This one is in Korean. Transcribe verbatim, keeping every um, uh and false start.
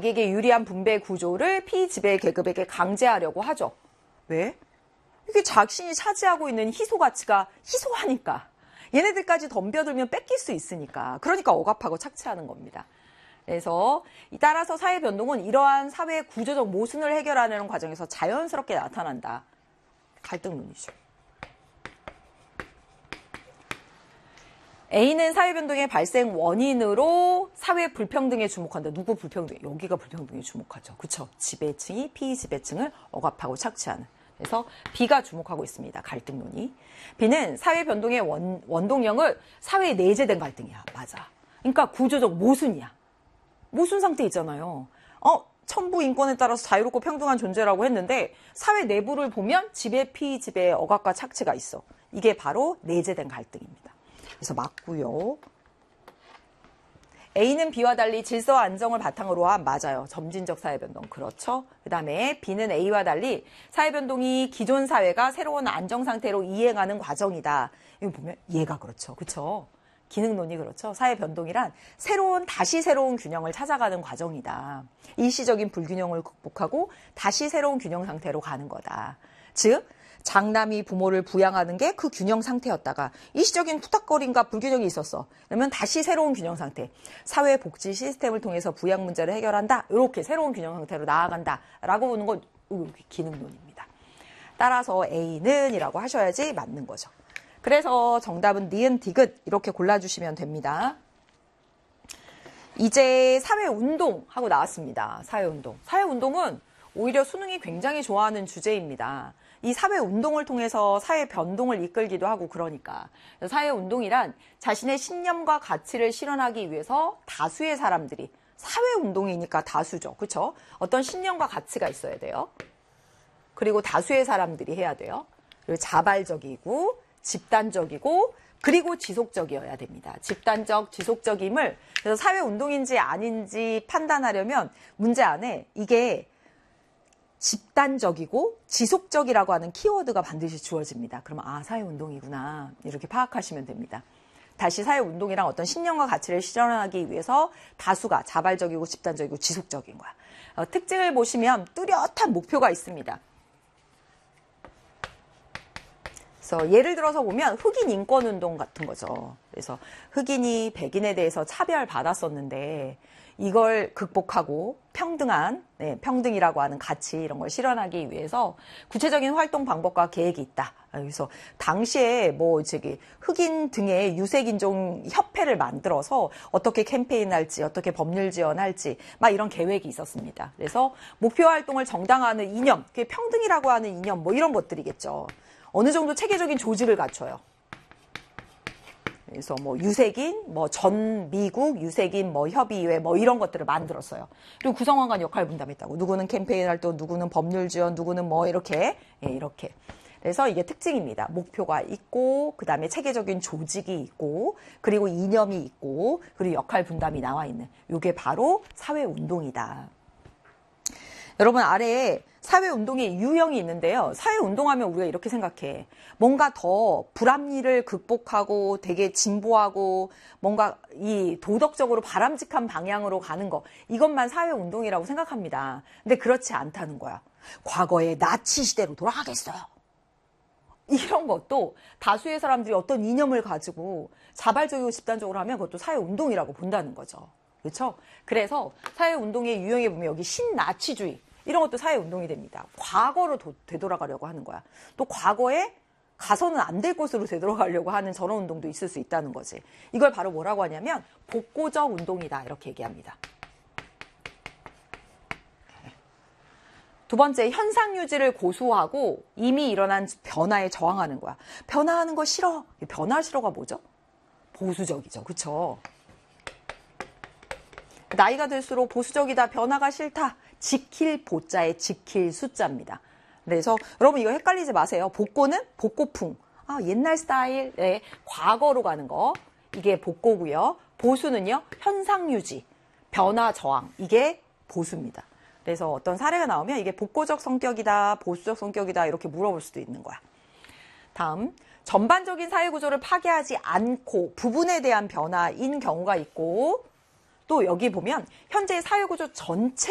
자기에게 유리한 분배 구조를 피지배 계급에게 강제하려고 하죠. 왜? 이게 자신이 차지하고 있는 희소 가치가 희소하니까. 얘네들까지 덤벼들면 뺏길 수 있으니까. 그러니까 억압하고 착취하는 겁니다. 그래서 따라서 사회 변동은 이러한 사회의 구조적 모순을 해결하는 과정에서 자연스럽게 나타난다. 갈등론이죠. A는 사회변동의 발생 원인으로 사회 불평등에 주목한다. 누구 불평등? 여기가 불평등에 주목하죠. 그렇죠? 지배층이 피지배층을 억압하고 착취하는. 그래서 B가 주목하고 있습니다. 갈등론이. B는 사회변동의 원, 원동력을 사회에 내재된 갈등이야. 맞아. 그러니까 구조적 모순이야. 모순 상태 있잖아요. 어, 천부 인권에 따라서 자유롭고 평등한 존재라고 했는데 사회 내부를 보면 지배, 피지배의 억압과 착취가 있어. 이게 바로 내재된 갈등입니다. 그래서 맞고요. A는 B와 달리 질서와 안정을 바탕으로 한 맞아요. 점진적 사회변동. 그렇죠. 그 다음에 B는 A와 달리 사회변동이 기존 사회가 새로운 안정 상태로 이행하는 과정이다. 이거 보면 얘가 그렇죠. 그렇죠. 기능론이 그렇죠. 사회변동이란 새로운 다시 새로운 균형을 찾아가는 과정이다. 일시적인 불균형을 극복하고 다시 새로운 균형 상태로 가는 거다. 즉 장남이 부모를 부양하는 게 그 균형 상태였다가 일시적인 투닥거림과 불균형이 있었어. 그러면 다시 새로운 균형 상태. 사회복지 시스템을 통해서 부양 문제를 해결한다. 이렇게 새로운 균형 상태로 나아간다라고 보는 건 기능론입니다. 따라서 A는 이라고 하셔야지 맞는 거죠. 그래서 정답은 니은 디귿 이렇게 골라주시면 됩니다. 이제 사회운동 하고 나왔습니다. 사회운동. 사회운동은 오히려 수능이 굉장히 좋아하는 주제입니다. 이 사회운동을 통해서 사회 변동을 이끌기도 하고 그러니까. 사회운동이란 자신의 신념과 가치를 실현하기 위해서 다수의 사람들이, 사회운동이니까 다수죠. 그렇죠? 어떤 신념과 가치가 있어야 돼요. 그리고 다수의 사람들이 해야 돼요. 그리고 자발적이고 집단적이고 그리고 지속적이어야 됩니다. 집단적, 지속적임을 그래서 사회운동인지 아닌지 판단하려면 문제 안에 이게 집단적이고 지속적이라고 하는 키워드가 반드시 주어집니다. 그러면 아, 사회운동이구나 이렇게 파악하시면 됩니다. 다시 사회운동이랑 어떤 신념과 가치를 실현하기 위해서 다수가 자발적이고 집단적이고 지속적인 거야. 어, 특징을 보시면 뚜렷한 목표가 있습니다. 그래서 예를 들어서 보면 흑인 인권운동 같은 거죠. 그래서 흑인이 백인에 대해서 차별받았었는데 이걸 극복하고 평등한, 네, 평등이라고 하는 가치 이런 걸 실현하기 위해서 구체적인 활동 방법과 계획이 있다. 그래서 당시에 뭐 저기 흑인 등의 유색인종 협회를 만들어서 어떻게 캠페인할지, 어떻게 법률 지원할지 막 이런 계획이 있었습니다. 그래서 목표 활동을 정당화하는 이념, 그게 평등이라고 하는 이념 뭐 이런 것들이겠죠. 어느 정도 체계적인 조직을 갖춰요. 그래서 뭐 유색인, 뭐 전 미국 유색인 뭐 협의회 뭐 이런 것들을 만들었어요. 그리고 구성원 간 역할 분담했다고. 누구는 캠페인 활동, 누구는 법률 지원, 누구는 뭐 이렇게 예, 이렇게. 그래서 이게 특징입니다. 목표가 있고 그 다음에 체계적인 조직이 있고 그리고 이념이 있고 그리고 역할 분담이 나와 있는 이게 바로 사회운동이다. 여러분 아래에 사회운동의 유형이 있는데요. 사회운동하면 우리가 이렇게 생각해. 뭔가 더 불합리를 극복하고 되게 진보하고 뭔가 이 도덕적으로 바람직한 방향으로 가는 거. 이것만 사회운동이라고 생각합니다. 근데 그렇지 않다는 거야. 과거의 나치 시대로 돌아가겠어요. 이런 것도 다수의 사람들이 어떤 이념을 가지고 자발적이고 집단적으로 하면 그것도 사회운동이라고 본다는 거죠. 그렇죠? 그래서 사회운동의 유형에 보면 여기 신나치주의. 이런 것도 사회운동이 됩니다. 과거로 도, 되돌아가려고 하는 거야. 또 과거에 가서는 안 될 곳으로 되돌아가려고 하는 저런 운동도 있을 수 있다는 거지. 이걸 바로 뭐라고 하냐면 복고적 운동이다 이렇게 얘기합니다. 두 번째, 현상 유지를 고수하고 이미 일어난 변화에 저항하는 거야. 변화하는 거 싫어. 변화 싫어가 뭐죠? 보수적이죠. 그렇죠? 나이가 들수록 보수적이다, 변화가 싫다. 지킬 보자의 지킬 숫자입니다. 그래서 여러분 이거 헷갈리지 마세요. 복고는 복고풍. 아, 옛날 스타일의 과거로 가는 거. 이게 복고고요. 보수는요. 현상 유지, 변화 저항. 이게 보수입니다. 그래서 어떤 사례가 나오면 이게 복고적 성격이다, 보수적 성격이다 이렇게 물어볼 수도 있는 거야. 다음, 전반적인 사회구조를 파괴하지 않고 부분에 대한 변화인 경우가 있고 또 여기 보면 현재 사회구조 전체